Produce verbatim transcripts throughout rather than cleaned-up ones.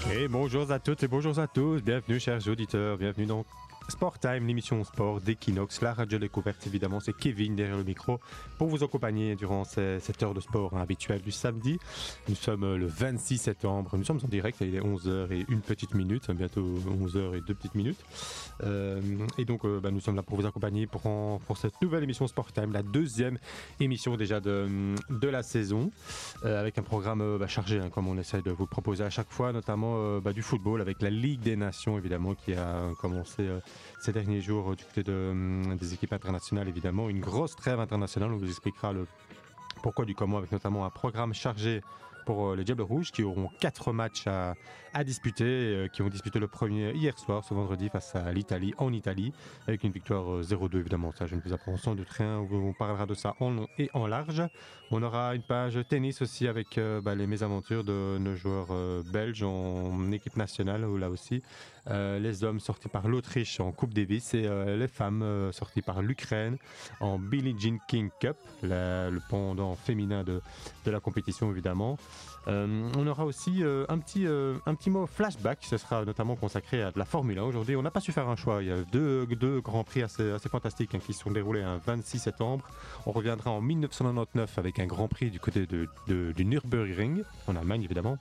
Et bonjour à toutes et bonjour à tous, bienvenue chers auditeurs, bienvenue dans Sport Time, l'émission sport d'Equinox, la radio découverte évidemment, c'est Kevin derrière le micro pour vous accompagner durant ces, cette heure de sport hein, habituelle du samedi. Nous sommes le vingt-six septembre, nous sommes en direct, il est onze heures et une petite minute, bientôt onze heures et deux petites minutes. Euh, et donc euh, bah, nous sommes là pour vous accompagner pour, en, pour cette nouvelle émission Sport Time, la deuxième émission déjà de, de la saison, euh, avec un programme euh, bah, chargé hein, comme on essaie de vous proposer à chaque fois, notamment euh, bah, du football avec la Ligue des Nations évidemment qui a commencé euh, ces derniers jours du côté de, des équipes internationales évidemment, une grosse trêve internationale, on vous expliquera le pourquoi du comment avec notamment un programme chargé pour les Diables Rouges qui auront quatre matchs à, à disputer, euh, qui ont disputé le premier hier soir, ce vendredi face à l'Italie, en Italie, avec une victoire euh, zéro deux évidemment, ça je ne vous apprends sans doute rien, on parlera de ça en long et en large. On aura une page tennis aussi avec euh, bah, les mésaventures de nos joueurs euh, belges en équipe nationale, où là aussi euh, les hommes sortis par l'Autriche en Coupe Davis et euh, les femmes euh, sorties par l'Ukraine en Billie Jean King Cup, la, le pendant féminin de, de la compétition évidemment. Euh, on aura aussi euh, un, petit, euh, un petit mot flashback, ce sera notamment consacré à de la Formule un. Aujourd'hui, on n'a pas su faire un choix. Il y a deux, deux grands prix assez, assez fantastiques hein, qui se sont déroulés un vingt-six septembre. On reviendra en dix-neuf cent quatre-vingt-dix-neuf avec un grand prix du côté de, de, du Nürburgring, en Allemagne évidemment.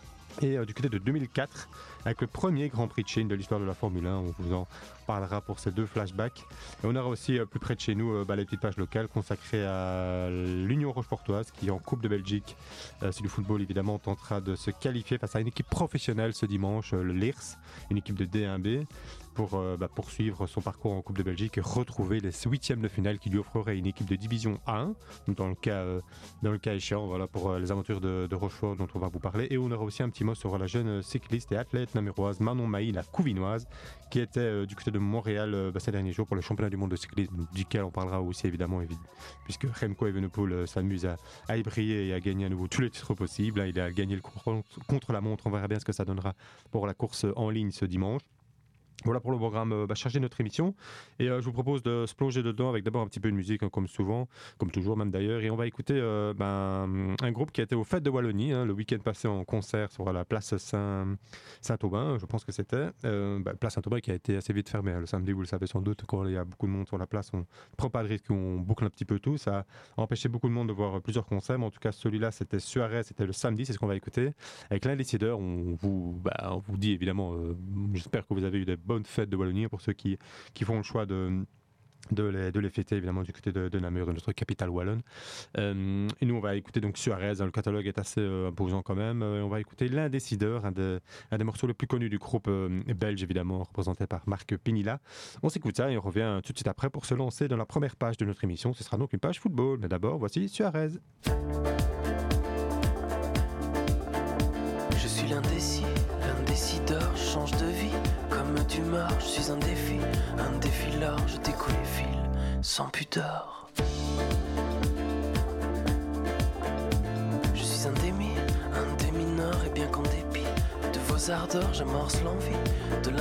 Et euh, du côté de deux mille quatre, avec le premier Grand Prix de Chine de l'histoire de la Formule un, on vous en parlera pour ces deux flashbacks. Et on aura aussi euh, plus près de chez nous euh, bah, les petites pages locales consacrées à l'Union Rochefortoise qui en Coupe de Belgique, euh, c'est du football évidemment, tentera de se qualifier face à une équipe professionnelle ce dimanche, euh, le L I R S, une équipe de D un B, pour euh, bah, poursuivre son parcours en Coupe de Belgique et retrouver les huitièmes de finale qui lui offreraient une équipe de division A un, dans le cas, euh, dans le cas échéant, voilà, pour euh, les aventures de, de Rochefort dont on va vous parler. Et on aura aussi un petit mot sur la jeune cycliste et athlète namuroise Manon Mailly, la Couvinoise, qui était euh, du côté de Montréal euh, bah, ces derniers jours pour le championnat du monde de cyclisme, duquel on parlera aussi évidemment, évidemment puisque Remco Evenepoel euh, s'amuse à, à y briller et à gagner à nouveau tous les titres possibles. Il a gagné le contre, contre la montre, on verra bien ce que ça donnera pour la course en ligne ce dimanche. Voilà pour le programme bah, chargé de notre émission et euh, je vous propose de se plonger dedans avec d'abord un petit peu de musique hein, comme souvent, comme toujours même d'ailleurs, et on va écouter euh, ben, un groupe qui a été aux Fêtes de Wallonie hein, le week-end passé en concert sur la place Saint- Saint-Aubin, je pense que c'était euh, bah, place Saint-Aubin qui a été assez vite fermée hein, le samedi, vous le savez sans doute, quand il y a beaucoup de monde sur la place on ne prend pas de risque, on boucle un petit peu tout, ça a empêché beaucoup de monde de voir plusieurs concerts, mais en tout cas celui-là c'était Suarez, c'était le samedi, c'est ce qu'on va écouter avec l'indécideur. On vous, bah, on vous dit évidemment, euh, j'espère que vous avez eu des bonne fête de Wallonie pour ceux qui, qui font le choix de, de, les, de les fêter évidemment du côté de, de Namur, de notre capitale wallonne. Euh, et nous on va écouter donc Suarez, hein, le catalogue est assez euh, imposant quand même. Euh, on va écouter l'Indécideur, un, de, un des morceaux les plus connus du groupe euh, belge évidemment, représenté par Marc Pinilla. On s'écoute ça et on revient tout de suite après pour se lancer dans la première page de notre émission. Ce sera donc une page football. Mais d'abord voici Suarez. Je suis l'indécis, l'indécideur, je change de vie comme d'humeur, je suis un défi, un défileur, je découle les fils sans pudeur. Je suis un démi, un démineur, et bien qu'en dépit de vos ardeurs, j'amorce l'envie de